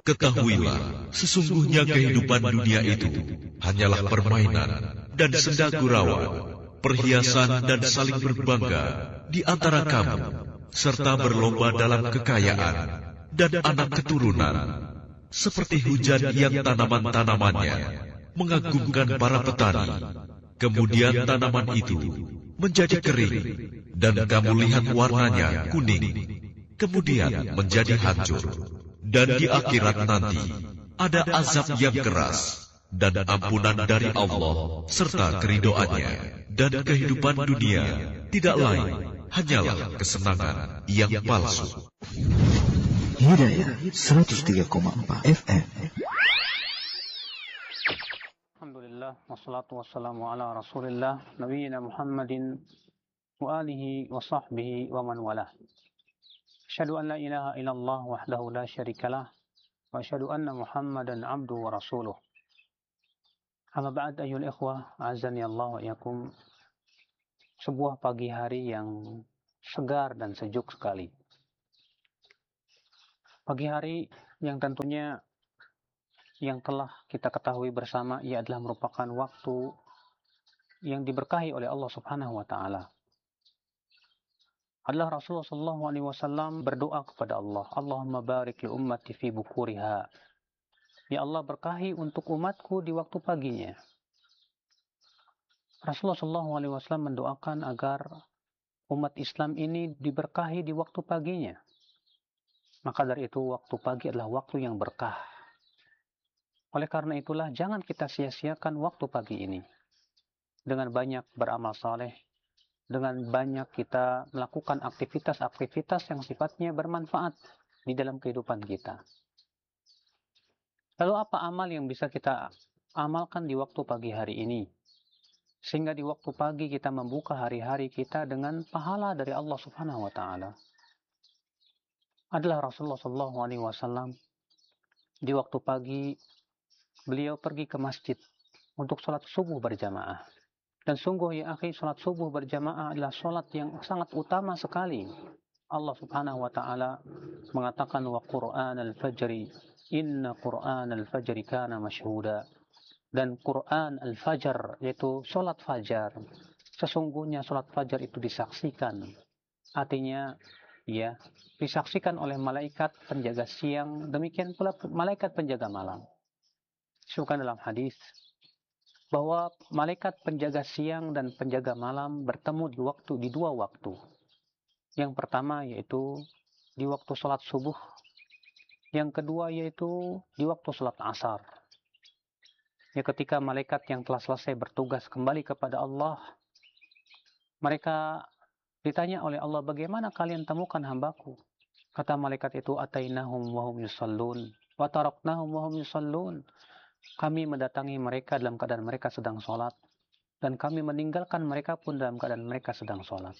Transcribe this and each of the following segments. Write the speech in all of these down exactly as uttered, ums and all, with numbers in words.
Ketahuilah, sesungguhnya kehidupan dunia itu hanyalah permainan dan senda gurauan, perhiasan dan saling berbangga di antara kamu, serta berlomba dalam kekayaan dan anak keturunan, seperti hujan yang tanaman-tanamannya mengagumkan para petani. Kemudian tanaman itu menjadi kering, dan kamu lihat warnanya kuning, kemudian menjadi hancur. Dan di akhirat nanti ada azab yang keras dan ampunan dari Allah serta keridoannya. Dan kehidupan dunia tidak lain hanyalah kesenangan yang palsu. Hidayah seratus tiga koma empat F M. Alhamdulillah, wassalatu wassalamu ala rasulillah, nabiyina Muhammadin wa alihi wa sahbihi wa man walah. Asyhadu an la ilaha illallah wahdahu la syarikalah wa asyhadu anna Muhammadan abduhu wa rasuluh. Amma ba'd, ayyuhal ikhwah, azani Allah wa iyyakum. Sebuah pagi hari yang segar dan sejuk sekali. Pagi hari yang tentunya yang telah kita ketahui bersama, ia adalah merupakan waktu yang diberkahi oleh Allah Subhanahu wa taala. Adalah Rasulullah sallallahu alaihi wasallam berdoa kepada Allah, Allahumma barik li ummati fi bukuriha. Ya Allah, berkahi untuk umatku di waktu paginya. Rasulullah sallallahu alaihi wasallam mendoakan agar umat Islam ini diberkahi di waktu paginya. Maka dari itu waktu pagi adalah waktu yang berkah. Oleh karena itulah jangan kita sia-siakan waktu pagi ini dengan banyak beramal saleh, dengan banyak kita melakukan aktivitas-aktivitas yang sifatnya bermanfaat di dalam kehidupan kita. Lalu apa amal yang bisa kita amalkan di waktu pagi hari ini? Sehingga di waktu pagi kita membuka hari-hari kita dengan pahala dari Allah Subhanahu wa taala. Adalah Rasulullah sallallahu alaihi wasallam di waktu pagi beliau pergi ke masjid untuk sholat subuh berjamaah. Dan sungguh ya akhi, sholat subuh berjamaah adalah sholat yang sangat utama sekali. Allah Subhanahu wa taala mengatakan wa Qur'an al-fajri inna Qur'an al-fajri kana mashhuda. Dan Quran al-fajr, yaitu sholat fajar, sesungguhnya sholat fajar itu disaksikan. Artinya ya, disaksikan oleh malaikat penjaga siang, demikian pula malaikat penjaga malam. Disebutkan dalam hadis bahwa malaikat penjaga siang dan penjaga malam bertemu di waktu di dua waktu. Yang pertama yaitu di waktu sholat subuh, yang kedua yaitu di waktu sholat asar. Ya, ketika malaikat yang telah selesai bertugas kembali kepada Allah, mereka ditanya oleh Allah, bagaimana kalian temukan hambaku? Kata malaikat itu, atainahum wa hum yusallun wa taraknahum wa hum yusallun. Kami mendatangi mereka dalam keadaan mereka sedang sholat, dan kami meninggalkan mereka pun dalam keadaan mereka sedang sholat.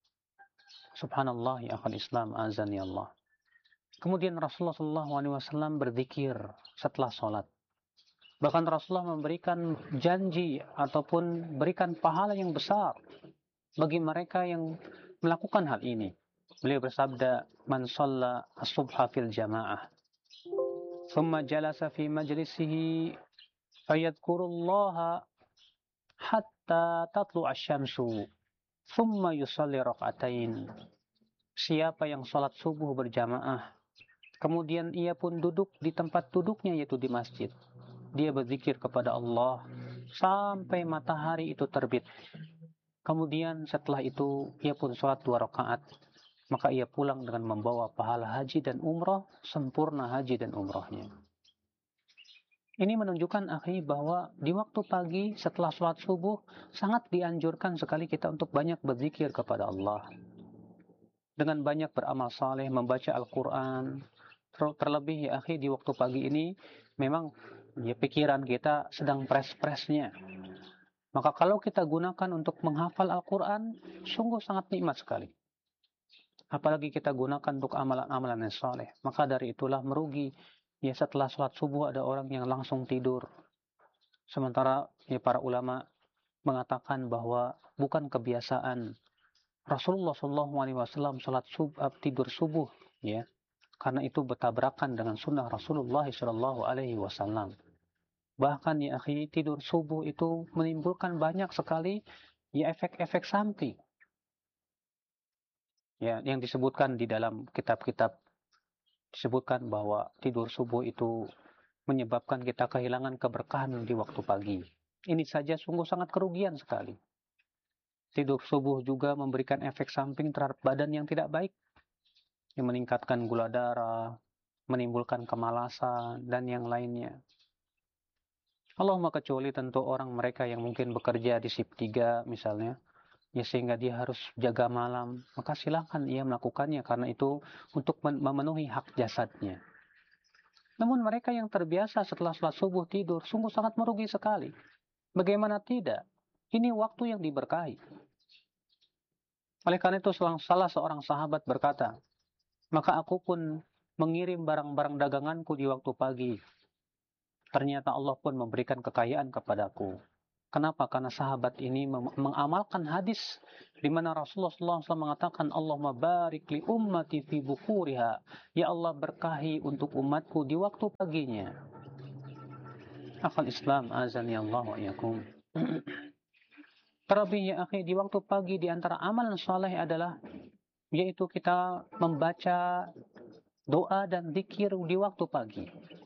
Subhanallah ya akhal Islam, azani Allah. Kemudian Rasulullah sallallahu alaihi wasallam berzikir setelah sholat. Bahkan Rasulullah memberikan janji ataupun berikan pahala yang besar bagi mereka yang melakukan hal ini. Beliau bersabda, man shalla as-subha fil jamaah thumma jalasa fi majlisihi fayadhkurullaha hatta tatlu asy-syamsu thumma yusalli rak'atain. Siapa yang salat subuh berjamaah, kemudian ia pun duduk di tempat duduknya yaitu di masjid, dia berzikir kepada Allah sampai matahari itu terbit. Kemudian setelah itu ia pun sholat dua rakaat, maka ia pulang dengan membawa pahala haji dan umrah, sempurna haji dan umrahnya. Ini menunjukkan akhi bahwa di waktu pagi setelah sholat subuh sangat dianjurkan sekali kita untuk banyak berzikir kepada Allah. Dengan banyak beramal saleh, membaca Al-Quran. Terlebih ya akhi, di waktu pagi ini memang ya pikiran kita sedang pres-presnya. Maka kalau kita gunakan untuk menghafal Al-Quran, sungguh sangat nikmat sekali. Apalagi kita gunakan untuk amalan-amalan yang saleh. Maka dari itulah merugi. Ya setelah sholat subuh ada orang yang langsung tidur. Sementara ya para ulama mengatakan bahwa bukan kebiasaan Rasulullah shallallahu alaihi wasallam sholat subuh, tidur subuh. Ya. karena itu bertabrakan dengan sunnah Rasulullah Shallallahu Alaihi Wasallam. Bahkan ya akhi, tidur subuh itu menimbulkan banyak sekali ya efek-efek samping. Ya, yang disebutkan di dalam kitab-kitab disebutkan bahwa tidur subuh itu menyebabkan kita kehilangan keberkahan di waktu pagi. Ini saja sungguh sangat kerugian sekali. Tidur subuh juga memberikan efek samping terhadap badan yang tidak baik, yang meningkatkan gula darah, menimbulkan kemalasan, dan yang lainnya. Allahumma kecuali tentu orang mereka yang mungkin bekerja di shift tiga misalnya, ya sehingga dia harus jaga malam, maka silakan ia melakukannya karena itu untuk memenuhi hak jasadnya. Namun mereka yang terbiasa setelah sholat subuh tidur sungguh sangat merugi sekali. Bagaimana tidak? Ini waktu yang diberkahi. Oleh karena itu salah seorang sahabat berkata, maka aku pun mengirim barang-barang daganganku di waktu pagi. Ternyata Allah pun memberikan kekayaan kepadaku. Kenapa? Karena sahabat ini mengamalkan hadis di mana Rasulullah shallallahu alaihi wasallam mengatakan, Allahumma barik li ummati fi bukuriha. Ya Allah berkahi untuk umatku di waktu paginya. Akhal Islam azani Allah wa iyakum. Terlebih ya akhi, di waktu pagi di antara amalan saleh adalah yaitu kita membaca doa dan zikir di waktu pagi.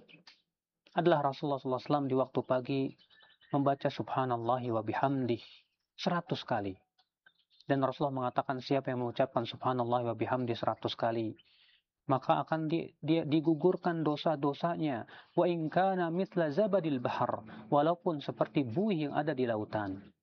Adalah Rasulullah shallallahu alaihi wasallam di waktu pagi membaca subhanallahi wa bihamdih seratus kali. Dan Rasulullah mengatakan siapa yang mengucapkan subhanallahi wa bihamdih seratus kali, maka akan di, dia digugurkan dosa-dosanya. Wa in kana mithla zabadil bahar, walaupun seperti buih yang ada di lautan.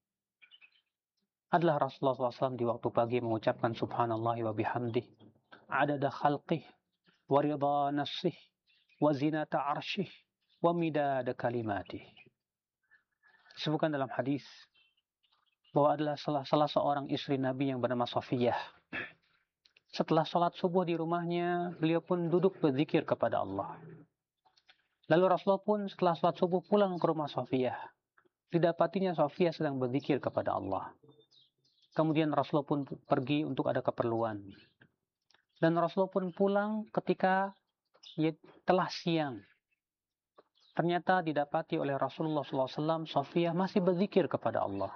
Adalah Rasulullah shallallahu alaihi wasallam di waktu pagi mengucapkan subhanallahi wa bihamdih adada khalqih wa ridha nafsih wa zinata arsyih wa midada kalimatih. Disebutkan dalam hadis bahwa adalah salah, salah seorang istri Nabi yang bernama Safiyah. Setelah sholat subuh di rumahnya, beliau pun duduk berzikir kepada Allah. Lalu Rasulullah pun setelah sholat subuh pulang ke rumah Safiyah. Didapatinya Safiyah sedang berzikir kepada Allah. Kemudian Rasulullah pun pergi untuk ada keperluan. Dan Rasulullah pun pulang ketika ya, telah siang. Ternyata didapati oleh Rasulullah shallallahu alaihi wasallam Safiyah masih berzikir kepada Allah.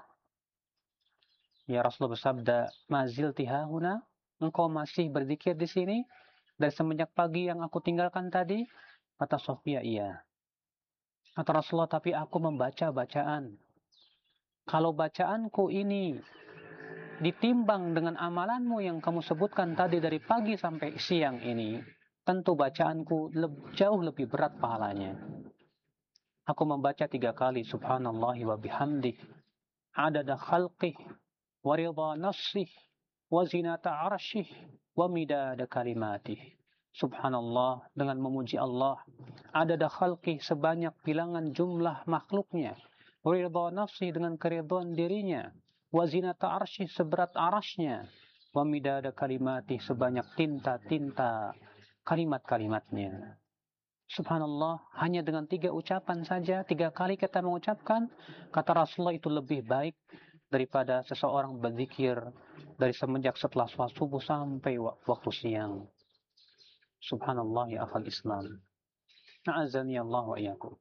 Ya Rasulullah bersabda, mazil tihahuna, engkau masih berzikir di sini dari semenjak pagi yang aku tinggalkan tadi? Kata Safiyah, iya. Kata Rasulullah, tapi aku membaca bacaan. Kalau bacaanku ini ditimbang dengan amalanmu yang kamu sebutkan tadi dari pagi sampai siang ini, tentu bacaanku lebih, jauh lebih berat pahalanya. Aku membaca tiga kali subhanallahi wa bihamdih adada khalqih wa ridha nafsih wa zinata arsyih wa midada kalimatih. Subhanallah, dengan memuji Allah, adada khalqih sebanyak bilangan jumlah makhluknya, wa ridha nafsih dengan keridhaan dirinya, wa zinata arsyih seberat arasnya, wa midada kalimatih sebanyak tinta-tinta kalimat-kalimatnya. Subhanallah, hanya dengan tiga ucapan saja, tiga kali kita mengucapkan, kata Rasulullah itu lebih baik daripada seseorang berzikir dari semenjak setelah sholat subuh sampai waktu siang. Subhanallah ya akhal Islam. A'azani Allah wa iyakum.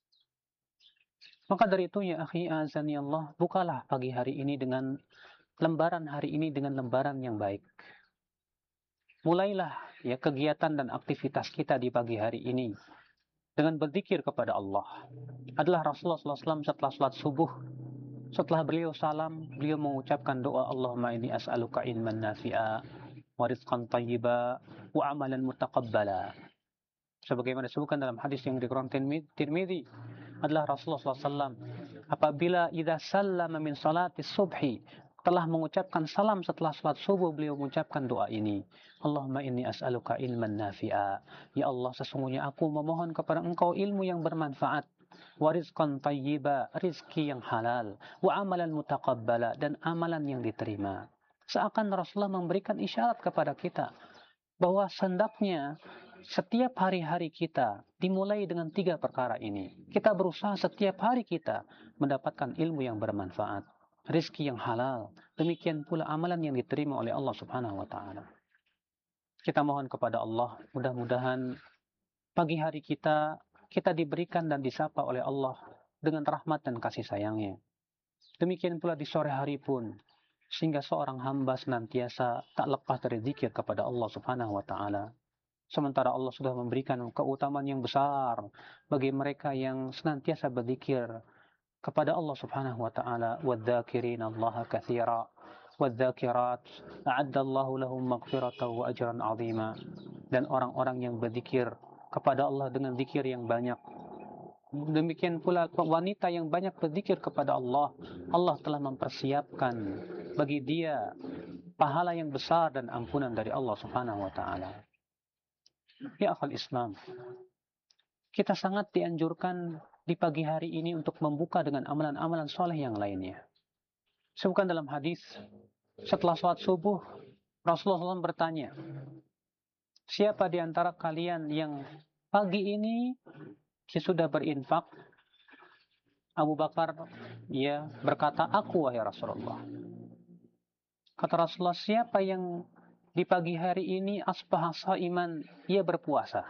Maka dari itu ya akhi, a'azani Allah, bukalah pagi hari ini dengan lembaran hari ini dengan lembaran yang baik. Mulailah ya kegiatan dan aktivitas kita di pagi hari ini dengan berzikir kepada Allah. Adalah Rasulullah shallallahu alaihi wasallam setelah salat subuh, setelah beliau salam, beliau mengucapkan doa, Allahumma inni as'aluka ilman nafi'a wa rizqan thayyiba wa amalan mutaqabbala. Sebagaimana disebutkan dalam hadis yang diriwayatkan Tirmidzi, adalah Rasulullah shallallahu alaihi wasallam apabila idza sallama min salati subhi, telah mengucapkan salam setelah salat subuh, beliau mengucapkan doa ini, Allahumma inni as'aluka ilman nafi'a. Ya Allah, sesungguhnya aku memohon kepada engkau ilmu yang bermanfaat, wa rizqan thayyiba, rizki yang halal, wa amalan mutaqabbala, dan amalan yang diterima. Seakan Rasulullah memberikan isyarat kepada kita bahwa hendaknya setiap hari-hari kita dimulai dengan tiga perkara ini. Kita berusaha setiap hari kita mendapatkan ilmu yang bermanfaat, rizki yang halal, demikian pula amalan yang diterima oleh Allah Subhanahu wa taala. Kita mohon kepada Allah, mudah-mudahan pagi hari kita, kita diberikan dan disapa oleh Allah dengan rahmat dan kasih sayangnya. Demikian pula di sore hari pun, sehingga seorang hamba senantiasa tak lepas dari zikir kepada Allah Subhanahu wa Ta'ala. Sementara Allah sudah memberikan keutamaan yang besar bagi mereka yang senantiasa berzikir kepada Allah Subhanahu wa Ta'ala. Wadzakirin Allah katsira wadzakirat a'adda Allahu lahum maghfiratan wa ajran 'azima. Dan orang-orang yang berzikir kepada Allah dengan zikir yang banyak. Demikian pula wanita yang banyak berzikir kepada Allah, Allah telah mempersiapkan bagi dia pahala yang besar dan ampunan dari Allah Subhanahu wa Ta'ala. Ya akhal Islam, kita sangat dianjurkan di pagi hari ini untuk membuka dengan amalan-amalan soleh yang lainnya. Sebutkan dalam hadis, setelah sholat subuh, Rasulullah shallallahu alaihi wasallam bertanya, siapa di antara kalian yang pagi ini sudah berinfak? Abu Bakar ya berkata, aku wahai Rasulullah. Kata Rasulullah, siapa yang di pagi hari ini asbah shaiman, ia berpuasa?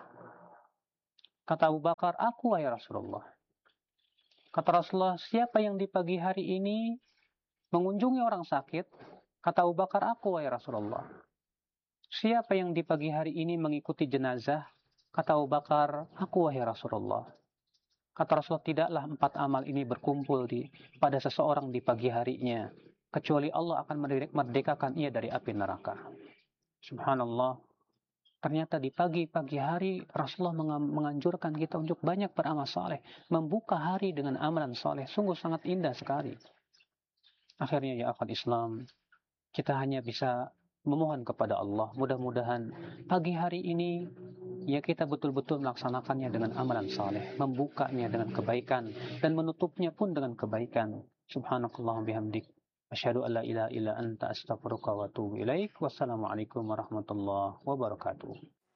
Kata Abu Bakar, aku wahai Rasulullah. Kata Rasulullah, siapa yang di pagi hari ini mengunjungi orang sakit? Kata Abu Bakar, aku wahai Rasulullah. Siapa yang di pagi hari ini mengikuti jenazah? Kata Abu Bakar, aku wahai Rasulullah. Kata Rasulullah, tidaklah empat amal ini berkumpul di pada seseorang di pagi harinya, kecuali Allah akan merdekakan ia dari api neraka. Subhanallah. Ternyata di pagi-pagi hari Rasulullah menganjurkan kita untuk banyak beramal saleh, membuka hari dengan amalan saleh. Sungguh sangat indah sekali. Akhirnya ya akhwat Islam, kita hanya bisa memohon kepada Allah, mudah-mudahan pagi hari ini ya kita betul-betul melaksanakannya dengan amalan saleh, membukanya dengan kebaikan dan menutupnya pun dengan kebaikan. Subhanakallahumma bihamdik, asyhadu an la ilaha illa anta, astaghfiruka wa atubu ilaik. Wassalamualaikum warahmatullahi wabarakatuh.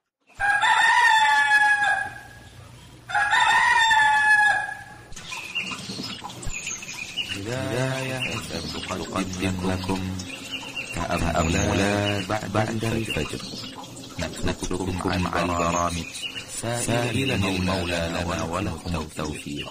Hidayah tuqaddim lakum ka'amula ba'da al-fajr. نترككم عن البرامج سائلا المولى لنا ولكم التوفيق.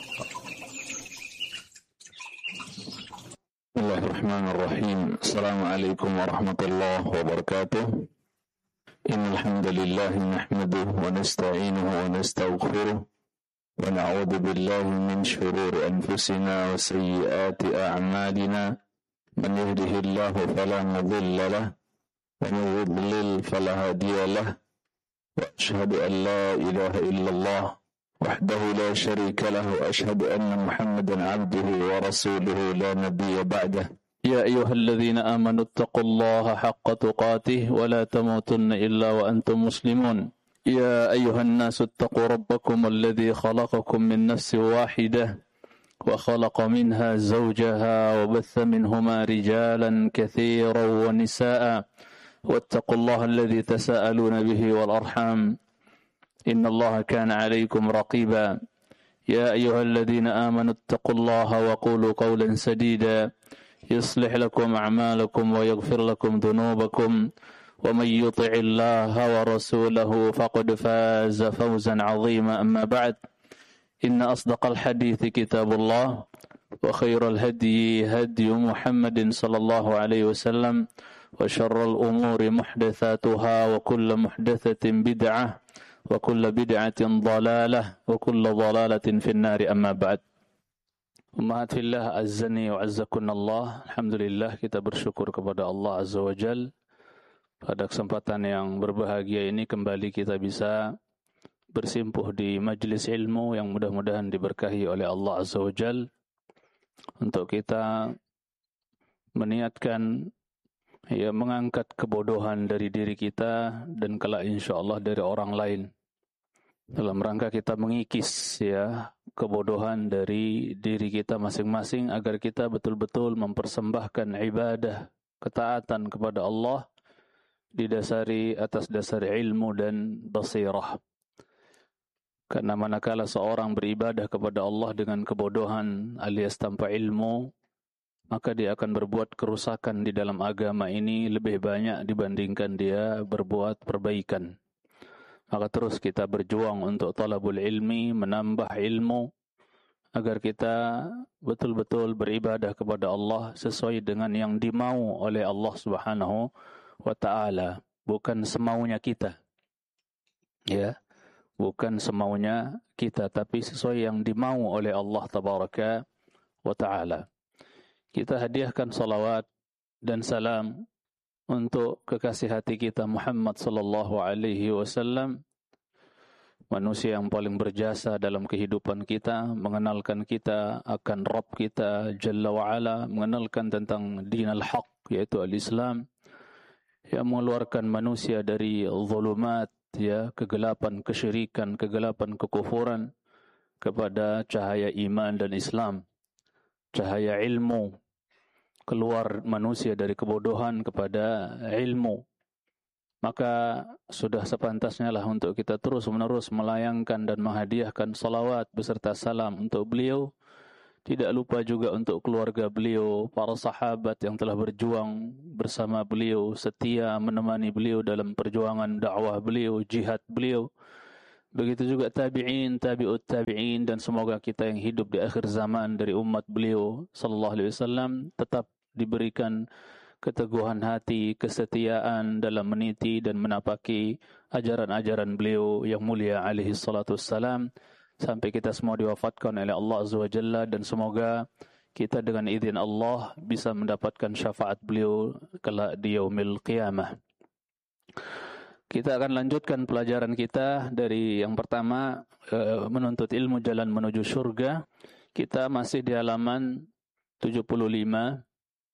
بسم الله الرحمن الرحيم. السلام عليكم ورحمة الله وبركاته. إن الحمد لله نحمده ونستعينه ونستغفره ونعوذ بالله من شرور أنفسنا وسيئات أعمالنا. من يهده الله فلا مضل له ومن يضلل فلا هادي له، وأشهد أن لا إله إلا الله وحده لا شريك له، وأشهد أن محمدا عبده ورسوله لا نبي بعده. يا أيها الذين آمنوا اتقوا الله حق تقاته ولا تموتن إلا وأنتم مسلمون. يا أيها الناس اتقوا ربكم الذي خلقكم من نفس واحدة وخلق منها زوجها وبث منهما رجالا كثيرا ونساء واتقوا الله الذي تساءلون به والأرحام إن الله كان عليكم رقيبا. يا أيها الذين آمنوا اتقوا الله وقولوا قولا سديدا يصلح لكم أعمالكم ويغفر لكم ذنوبكم ومن يطع الله ورسوله فقد فاز فوزا عظيما. أما بعد، إن أصدق الحديث كتاب الله وخير الهدي هدي محمد صلى الله عليه وسلم وشر الأمور محدثاتها وكل محدثة بدعة وكل بدعة ضلالة وكل ضلالة في النار. أما بعد. Ummahat fillah azzani wa azzakunallah. Alhamdulillah, kita bersyukur kepada Allah Azza wa Jal. Pada kesempatan yang berbahagia ini kembali kita bisa bersimpuh di majlis ilmu yang mudah-mudahan diberkahi oleh Allah Azza wa Jal, untuk kita meniatkan ya mengangkat kebodohan dari diri kita dan kelak insyaallah dari orang lain, dalam rangka kita mengikis ya kebodohan dari diri kita masing-masing, agar kita betul-betul mempersembahkan ibadah, ketaatan kepada Allah didasari atas dasar ilmu dan basirah. Karena manakala seorang beribadah kepada Allah dengan kebodohan alias tanpa ilmu, maka dia akan berbuat kerusakan di dalam agama ini lebih banyak dibandingkan dia berbuat perbaikan. Maka terus kita berjuang untuk talabul ilmi, menambah ilmu, agar kita betul-betul beribadah kepada Allah sesuai dengan yang dimau oleh Allah Subhanahu wa ta'ala, bukan semaunya kita. Ya, bukan semaunya kita, tapi sesuai yang dimau oleh Allah Tabaraka wa ta'ala. Kita hadiahkan salawat dan salam untuk kekasih hati kita Muhammad sallallahu alaihi wasallam, manusia yang paling berjasa dalam kehidupan kita, mengenalkan kita akan Rabb kita Jalla wa'ala, mengenalkan tentang din al-haq, yaitu al-Islam, yang mengeluarkan manusia dari zulumat, ya, kegelapan kesyirikan, kegelapan kekufuran, kepada cahaya iman dan Islam, cahaya ilmu, keluar manusia dari kebodohan kepada ilmu. Maka sudah sepantasnya lah untuk kita terus-menerus melayangkan dan menghadiahkan salawat beserta salam untuk beliau. Tidak lupa juga untuk keluarga beliau, para sahabat yang telah berjuang bersama beliau, setia menemani beliau dalam perjuangan dakwah beliau, jihad beliau. Begitu juga tabi'in, tabi'ut tabi'in, dan semoga kita yang hidup di akhir zaman dari umat beliau sallallahu alaihi wasallam tetap diberikan keteguhan hati, kesetiaan dalam meniti dan menapaki ajaran-ajaran beliau yang mulia alaihi salatu wassalam, sampai kita semua diwafatkan oleh Allah Azza wa Jalla, dan semoga kita dengan izin Allah bisa mendapatkan syafaat beliau kelak di yaumil qiyamah. Kita akan lanjutkan pelajaran kita dari yang pertama, menuntut ilmu jalan menuju surga. Kita masih di halaman tujuh puluh lima.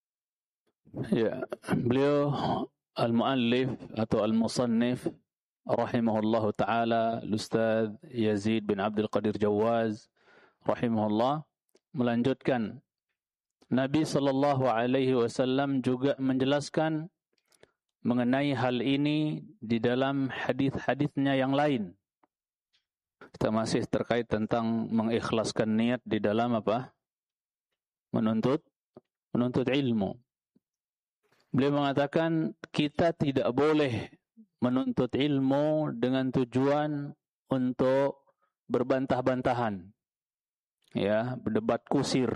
Ya, beliau al-muallif atau al-musannif rahimahullahu taala, Ustaz Yazid bin Abdul Qadir Jawaz rahimahullah, melanjutkan, Nabi sallallahu alaihi wasallam juga menjelaskan mengenai hal ini di dalam hadis-hadisnya yang lain. Kita masih terkait tentang mengikhlaskan niat di dalam apa? Menuntut menuntut ilmu. Beliau mengatakan kita tidak boleh menuntut ilmu dengan tujuan untuk berbantah-bantahan, ya, berdebat kusir,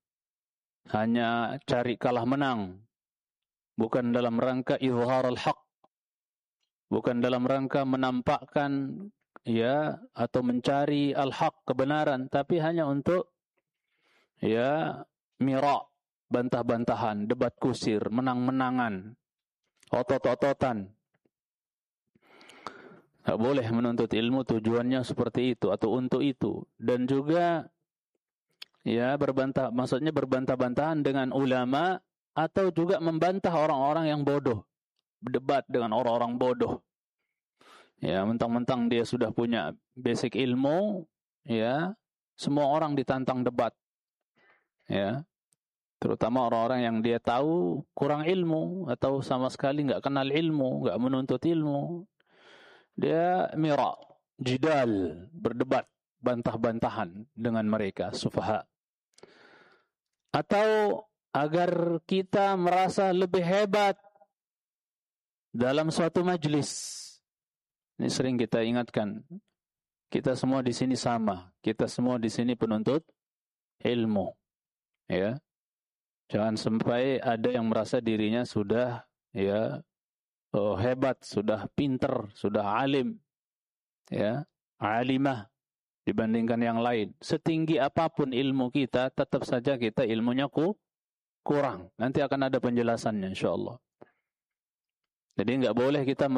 hanya cari kalah menang, bukan dalam rangka izhar al-haq, bukan dalam rangka menampakkan, ya, atau mencari al-haq, kebenaran, tapi hanya untuk, ya, mira', bantah-bantahan, debat kusir, menang-menangan, otot-ototan. Tak boleh menuntut ilmu tujuannya seperti itu atau untuk itu. Dan juga, ya, berbantah, maksudnya berbantah-bantahan dengan ulama atau juga membantah orang-orang yang bodoh, berdebat dengan orang-orang bodoh. Ya, mentang-mentang dia sudah punya basic ilmu, ya, semua orang ditantang debat. Ya. Terutama orang-orang yang dia tahu kurang ilmu atau sama sekali nggak kenal ilmu, nggak menuntut ilmu. Dia mira, jidal, berdebat, bantah-bantahan dengan mereka, sufaha. Atau agar kita merasa lebih hebat dalam suatu majlis. Ini sering kita ingatkan. Kita semua di sini sama. Kita semua di sini penuntut ilmu. Ya. Jangan sampai ada yang merasa dirinya sudah, ya, oh, hebat, sudah pinter, sudah alim, ya, alimah dibandingkan yang lain. Setinggi apapun ilmu kita, tetap saja kita ilmunya ku, kurang. Nanti akan ada penjelasannya insyaallah. Jadi enggak boleh kita